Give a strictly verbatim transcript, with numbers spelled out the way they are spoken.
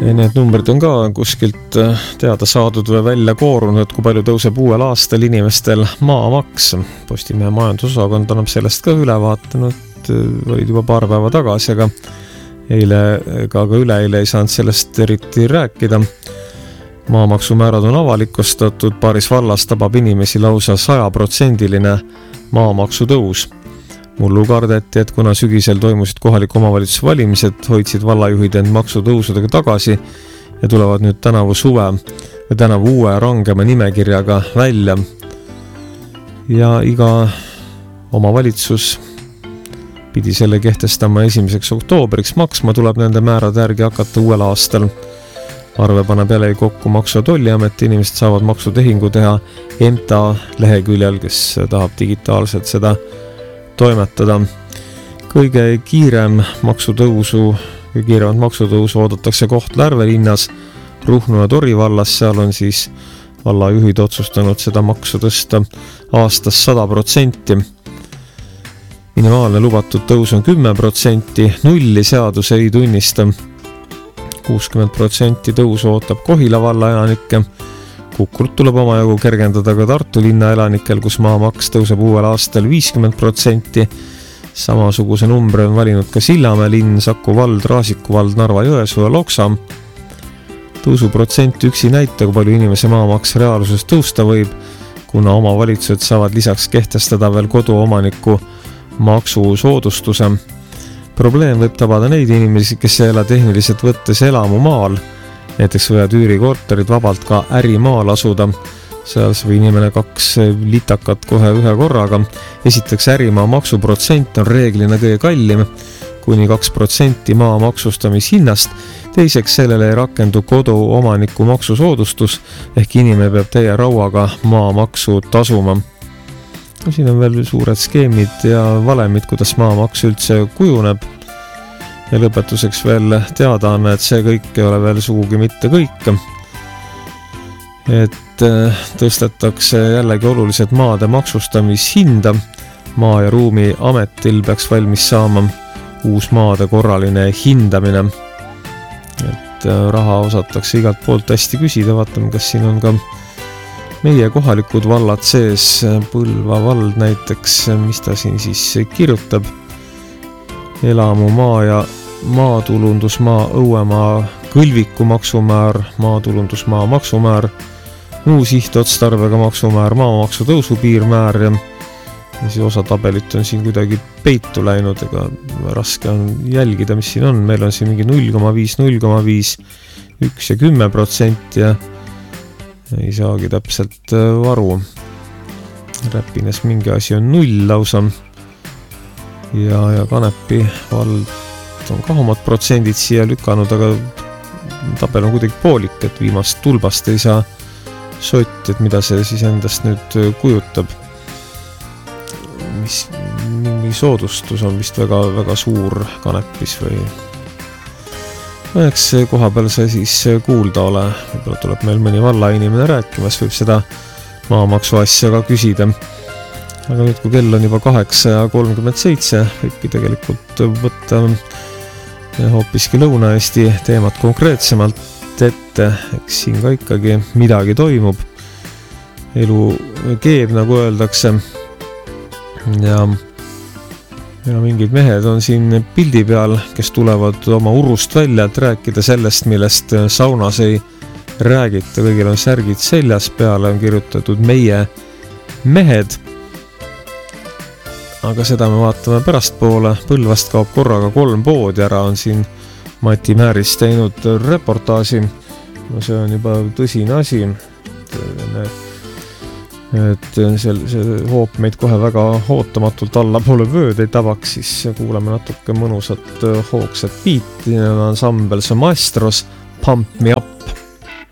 Need numbrid on ka kuskilt teada saadud või välja koorunud, kui palju tõuseb uuel aastal inimestel maamaks. Postimehe majandusosakond annab sellest ka ülevaatanud, olid juba paar päeva tagasi, aga eile ega ka üleeile ei saanud sellest eriti rääkida. Maamaksumäärad on avalikustatud, paaris vallas tabab inimesi lausa sajaprotsendiline maamaksu tõus. Mullu kardeti, et kuna sügisel toimusid kohaliku omavalitsuse valimised, hoidsid vallajuhid end maksutõusudega tagasi ja tulevad nüüd tänavu suve või tänavu uue rangema nimekirjaga välja. Ja iga omavalitsus pidi selle kehtestama esimeseks oktoobriks, maksma tuleb nende määrade järgi hakata uuel aastal. Arve paneb jälle kokku Maksu- ja Tolliameti, inimesed saavad maksutehingu teha M T A leheküljel, kes tahab digitaalselt seda toimetada. Kõige kiirem maksutõusu, kõige kiiremat maksutõusu oodatakse Kohtla-Järve linnas, Ruhnu ja Tori vallas, seal on siis vallajuhid otsustanud seda maksu tõsta aastas sada protsenti. Minimaalne lubatud tõus on kümme protsenti, nulli seadus ei tunnista. kuuskümmend protsenti tõusu ootab Kohila valla elanikke. Kukrut tuleb omajagu kergendada ka Tartu linna elanikel, kus maamaks tõuseb uuel aastal viiskümmend protsenti. Samasuguse numbri on valinud ka Sillamäe linn, Saku vald, Raasiku vald, Narva Jõesuu ja Loksa. Tõusu protsent üksi näita, kui palju inimese maamaks reaalsuses tõusta võib, kuna omavalitsused saavad lisaks kehtestada veel koduomaniku maksusoodustuse. Probleem võib tabada neid inimesi, kes ei ela tehniliselt võttes elamumaal. Näiteks võivad üürikorterid vabalt ka ärimaal asuda. Seal või inimene kaks litakat kohe ühe korraga. Esiteks ärimaa maksuprotsent on reeglina kõige kallim, kuni kaks protsenti maa maksustamishinnast. Teiseks sellele ei rakendu koduomaniku maksusoodustus, ehk inimene peab täie rauaga maa maksu tasuma. Siin on veel suured skeemid ja valemid, kuidas maamaks üldse kujuneb. Ja lõpetuseks veel teadaanne, et see kõik ei ole veel sugugi mitte kõik. Et tõstetakse jällegi oluliselt maade maksustamishinda. Maa- ja ruumi ametil peaks valmis saama uus maade korraline hindamine. Et raha osatakse igalt poolt hästi küsida, vaatame, kas siin on ka meie kohalikud vallad sees, Põlva vald näiteks, mis ta siin siis kirjutab. Elamumaa ja maatulundusmaa, õuemaa, kõlviku maksumäär, maatulundusmaa maksumäär, muu sihtotstarbega maksumäär, maamaksu tõusu piirmäär ja siis osa tabelit on siin kuidagi peitu läinud, ega raske on jälgida, mis siin on. Meil on siin mingi null koma viis, null koma viis, üks ja kümme protsenti ja ei saagi täpselt varu. Räpines mingi asi on null lausa ja, ja Kanepi vald on ka omad protsendid siia lükanud, aga tabel on kuidagi poolik, et viimast tulbast ei saa sott, et mida see siis endast nüüd kujutab. Mis, mingi soodustus on vist väga, väga suur Kanepis või eks koha peal see siis kuulda ole. Võib-olla tuleb meil mõni vallainimene rääkimas, võib seda maamaksu asja ka küsida. Aga nüüd, kui kell on juba kaheksa ja kolmkümmend seitse, võibki tegelikult võtta hoopiski Lõuna-Eesti teemat konkreetsemalt ette. Eks siin ka ikkagi midagi toimub. Elu keeb, nagu öeldakse. Ja Ja mingid mehed on siin pildi peal, kes tulevad oma urust välja, et rääkida sellest, millest saunas ei räägita. Kõigil on särgid seljas, peale on kirjutatud meie mehed. Aga seda me vaatame pärast poole. Põlvast kaob korraga kolm poodi ära, on siin Mati Määris teinud reportaaži. No see on juba tõsine asi. Et see, see hoop meid kohe väga ootamatult alla poole vööd ei tabaks, siis kuuleme natuke mõnusat hoogsat biiti. Ansambel Maestros, Pump Me Up.